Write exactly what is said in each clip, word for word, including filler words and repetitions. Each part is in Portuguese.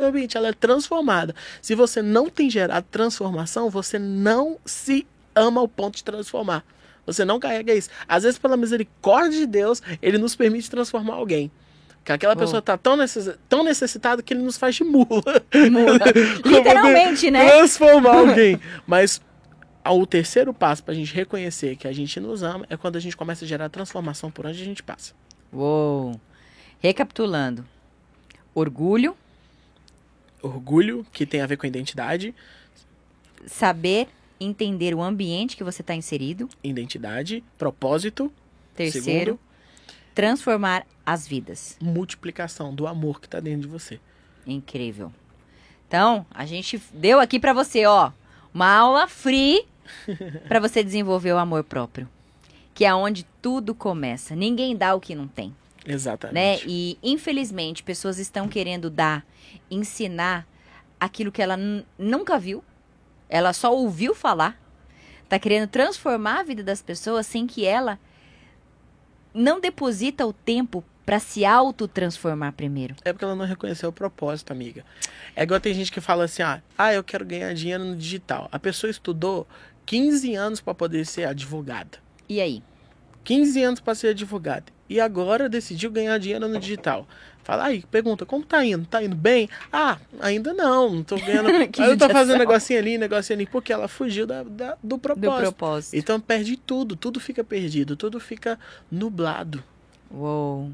seu ambiente, ela é transformada. Se você não tem gerado transformação, você não se ama ao ponto de transformar. Você não carrega isso. Às vezes, pela misericórdia de Deus, ele nos permite transformar alguém. Que aquela Oh. pessoa está tão, necess... tão necessitada que ele nos faz de mula. Mula. Literalmente, né? Transformar alguém. Mas o terceiro passo para a gente reconhecer que a gente nos ama é quando a gente começa a gerar transformação por onde a gente passa. Uou. Recapitulando. Orgulho. Orgulho, que tem a ver com a identidade. Saber entender o ambiente que você está inserido. Identidade, propósito. Terceiro, Segundo, transformar as vidas. multiplicação do amor que está dentro de você. Incrível. Então, a gente deu aqui para você, ó, uma aula free para você desenvolver o amor próprio, que é onde tudo começa. Ninguém dá o que não tem, né? Exatamente. E, infelizmente, pessoas estão querendo dar, ensinar aquilo que ela n- nunca viu, ela só ouviu falar, tá querendo transformar a vida das pessoas sem que ela não deposita o tempo para se autotransformar primeiro. É porque ela não reconheceu o propósito, amiga. É igual tem gente que fala assim, ah, ah, eu quero ganhar dinheiro no digital. A pessoa estudou quinze anos para poder ser advogada. E aí? quinze anos para ser advogada. E agora decidiu ganhar dinheiro no digital. Fala aí, pergunta, como tá indo? Tá indo bem? Ah, ainda não, não tô ganhando. Que Aí eu tô judiação. fazendo negocinho ali, negocinho ali, porque ela fugiu da, da- do Do propósito. propósito. Então perde tudo, tudo fica perdido, tudo fica nublado. Uou.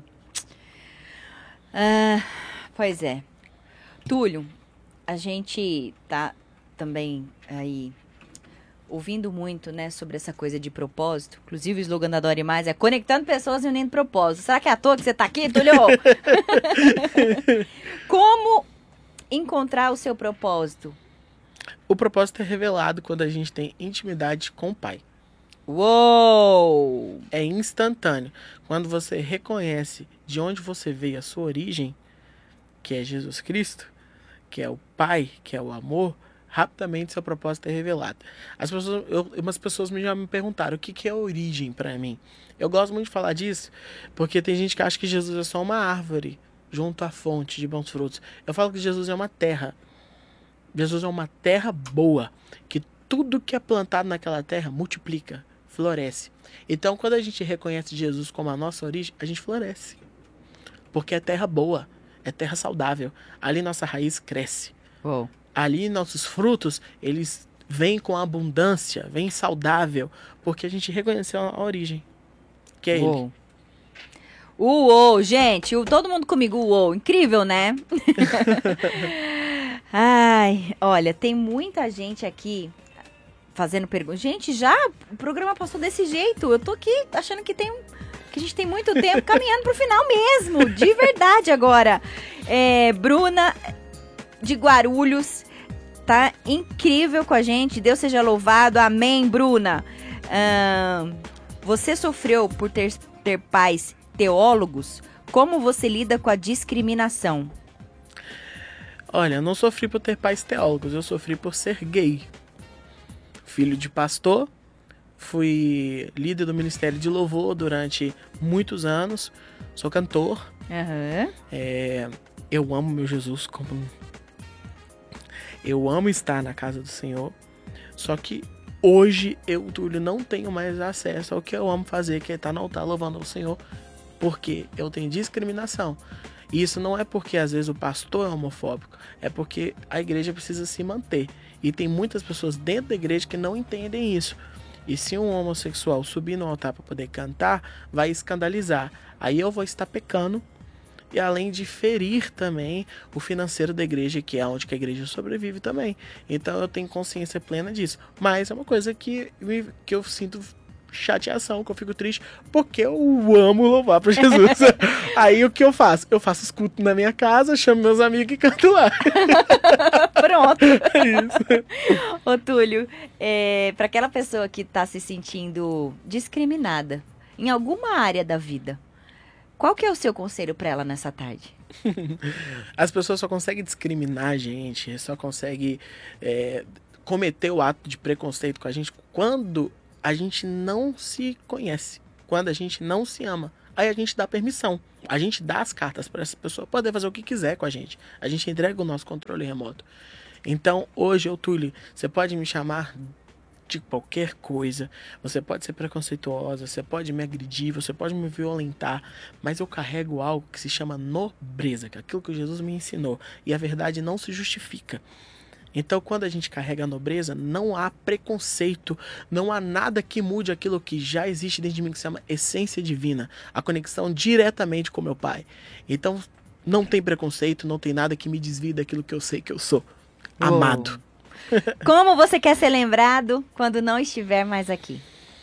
Ah, pois é. Túlio, a gente tá também aí ouvindo muito, né, sobre essa coisa de propósito. Inclusive o slogan da Dori Mais é conectando pessoas e unindo propósito. Será que é à toa que você tá aqui, Túlio? Como encontrar o seu propósito? O propósito é revelado quando a gente tem intimidade com o Pai. Uou! É instantâneo. Quando você reconhece de onde você veio, a sua origem, que é Jesus Cristo, que é o Pai, que é o amor, rapidamente seu propósito é revelado. As pessoas, eu, umas pessoas me- já me perguntaram o que, que é origem para mim. Eu gosto muito de falar disso, porque tem gente que acha que Jesus é só uma árvore junto à fonte de bons frutos. Eu falo que Jesus é uma terra. Jesus é uma terra boa, que tudo que é plantado naquela terra multiplica, floresce. Então, quando a gente reconhece Jesus como a nossa origem, a gente floresce. Porque é terra boa, é terra saudável. Ali nossa raiz cresce. Uou. Ali nossos frutos, eles vêm com abundância, vêm saudável, porque a gente reconheceu a origem, que é ele. Uou. Uou, gente, o- todo mundo comigo, uou, incrível, né? Ai, olha, tem muita gente aqui fazendo perguntas. Gente, já o programa passou desse jeito. Eu tô aqui achando que tem um- que a gente tem muito tempo caminhando pro final mesmo, de verdade agora. É, Bruna de Guarulhos tá incrível com a gente. Deus seja louvado. Amém, Bruna. Ahn, você sofreu por ter, ter pais teólogos? Como você lida com a discriminação? Olha, eu não sofri por ter pais teólogos, eu sofri por ser gay. Filho de pastor, fui líder do Ministério de Louvor durante muitos anos, sou cantor, Aham. é, eu amo meu Jesus, como eu amo estar na casa do Senhor, só que hoje eu, Túlio, não tenho mais acesso ao que eu amo fazer, que é estar no altar louvando ao Senhor, porque eu tenho discriminação. E isso não é porque às vezes o pastor é homofóbico, é porque a igreja precisa se manter. E tem muitas pessoas dentro da igreja que não entendem isso. E se um homossexual subir no altar para poder cantar, vai escandalizar. Aí eu vou estar pecando, e além de ferir também o financeiro da igreja, que é onde que a igreja sobrevive também. Então eu tenho consciência plena disso. Mas é uma coisa que, me- que eu sinto chateação, que eu fico triste, porque eu amo louvar para Jesus. Aí o que eu faço? Eu faço escuto na minha casa, chamo meus amigos e canto lá. Pronto. É isso. Ô, Túlio, é, para aquela pessoa que tá se sentindo discriminada em alguma área da vida, qual que é o seu conselho para ela nessa tarde? As pessoas só conseguem discriminar a gente, só conseguem é, cometer o ato de preconceito com a gente quando a gente não se conhece, quando a gente não se ama. Aí a gente dá permissão. A gente dá as cartas para essa pessoa poder fazer o que quiser com a gente. A gente entrega o nosso controle remoto. Então, hoje, eu, Túlio, você pode me chamar de qualquer coisa, você pode ser preconceituosa, você pode me agredir, você pode me violentar, mas eu carrego algo que se chama nobreza, que é aquilo que Jesus me ensinou, e a verdade não se justifica. Então, quando a gente carrega a nobreza, não há preconceito, não há nada que mude aquilo que já existe dentro de mim, que se chama essência divina, a conexão diretamente com meu Pai. Então, não tem preconceito, não tem nada que me desvie daquilo que eu sei que eu sou, amado. Oh. Como você quer ser lembrado quando não estiver mais aqui?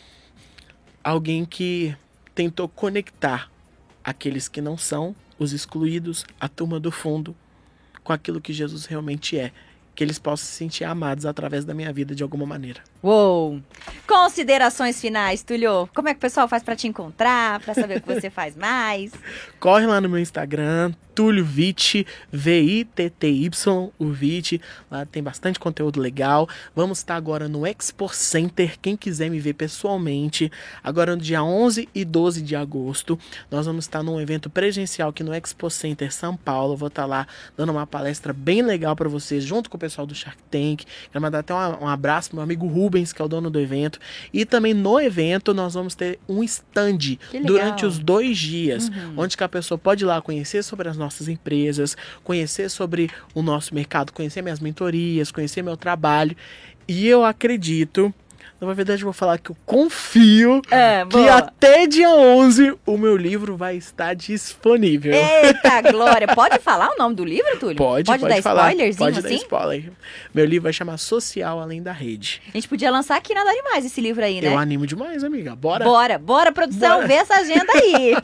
Alguém que tentou conectar aqueles que não são, os excluídos, a turma do fundo, com aquilo que Jesus realmente é. Que eles possam se sentir amados através da minha vida de alguma maneira. Uou! Considerações finais, Túlio. Como é que o pessoal faz pra te encontrar, pra saber o que você faz mais? Corre lá no meu Instagram, Túlio Vitti, V I T T Y, o Vitti. Lá tem bastante conteúdo legal. Vamos estar agora no Expo Center, quem quiser me ver pessoalmente. Agora no dia onze e doze de agosto, nós vamos estar num evento presencial aqui no Expo Center São Paulo. Vou estar lá dando uma palestra bem legal para vocês, junto com o pessoal do Shark Tank. Quero mandar até um, um abraço pro meu amigo Rubens, que é o dono do evento. E também no evento nós vamos ter um stand durante os dois dias, uhum. onde que a pessoa pode ir lá conhecer sobre as nossas empresas, conhecer sobre o nosso mercado, conhecer minhas mentorias, conhecer meu trabalho. E eu acredito, na verdade eu vou falar que eu confio é, que até dia onze o meu livro vai estar disponível. Eita, glória! Pode falar o nome do livro, Túlio? Pode, pode, pode dar falar. Spoilerzinho Pode assim? dar spoiler. Meu livro vai chamar Social Além da Rede. A gente podia lançar aqui na Dori Mais esse livro aí, né? Eu animo demais, amiga. Bora? Bora, bora, produção, Bora. vê essa agenda aí.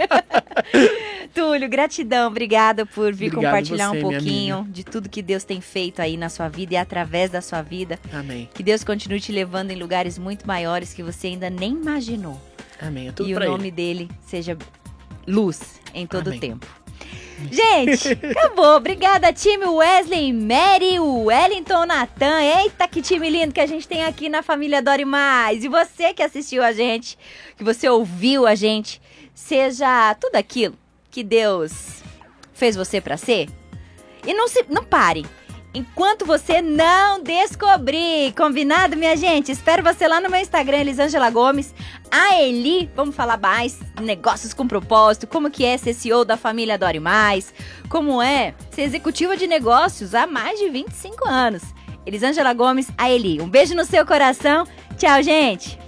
Túlio, gratidão, obrigada por vir Obrigado compartilhar você, um pouquinho de tudo que Deus tem feito aí na sua vida e através da sua vida. Amém. Que Deus continue te levando em lugares muito maiores que você ainda nem imaginou. Amém. É tudo e o pra nome ele. dele seja luz em todo o tempo. Gente, acabou. Obrigada, time Wesley, Mary, Wellington, Natan. Eita, que time lindo que a gente tem aqui na família Dori Mais. E você que assistiu a gente, que você ouviu a gente, seja tudo aquilo que Deus fez você pra ser. E não, se, não pare enquanto você não descobrir. Combinado, minha gente? Espero você lá no meu Instagram, Elisângela Gomes. A Eli, vamos falar mais negócios com propósito, como que é ser C E O da família Dori Mais, como é ser executiva de negócios há mais de vinte e cinco anos. Elisângela Gomes, a Eli. Um beijo no seu coração. Tchau, gente!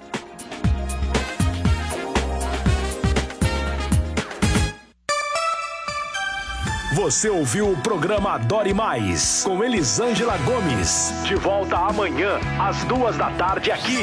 Você ouviu o programa Dori Mais, com Elisângela Gomes. De volta amanhã, às duas da tarde aqui.